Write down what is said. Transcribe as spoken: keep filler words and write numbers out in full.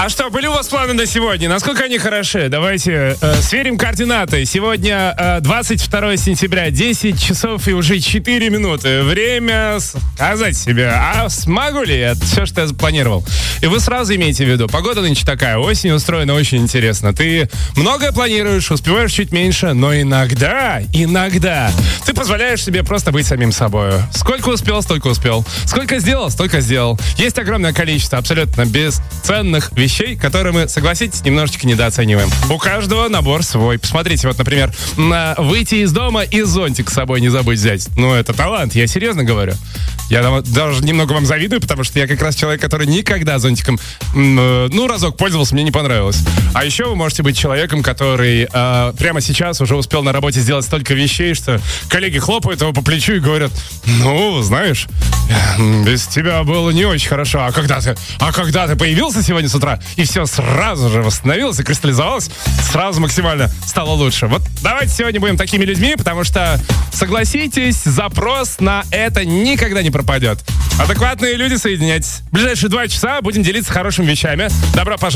А что, были у вас планы на сегодня? Насколько они хороши? Давайте э, сверим координаты. Сегодня э, двадцать второе сентября, десять часов и уже четыре минуты. Время сказать себе, а смогу ли я все, что я запланировал? И вы сразу имеете в виду, погода нынче такая, осень устроена очень интересно. Ты многое планируешь, успеваешь чуть меньше, но иногда, иногда ты позволяешь себе просто быть самим собой. Сколько успел, столько успел. Сколько сделал, столько сделал. Есть огромное количество абсолютно бесценных вещей, которые мы, согласитесь, немножечко недооцениваем. У каждого набор свой. Посмотрите, вот, например, на выйти из дома и зонтик с собой не забыть взять. Ну, это талант, я серьезно говорю. Я даже немного вам завидую, потому что я как раз человек, который никогда зонтиком, ну, разок пользовался, мне не понравилось. А еще вы можете быть человеком, который э, прямо сейчас уже успел на работе сделать столько вещей, что коллеги хлопают его по плечу и говорят: ну, знаешь, без тебя было не очень хорошо. А когда ты, а когда ты появился сегодня с утра, и все сразу же восстановилось и кристаллизовалось, сразу максимально стало лучше. Вот давайте сегодня будем такими людьми, потому что, согласитесь, запрос на это никогда не пропадет. Адекватные люди, соединяйтесь. В ближайшие два часа будем делиться хорошими вещами. Добро пожаловать.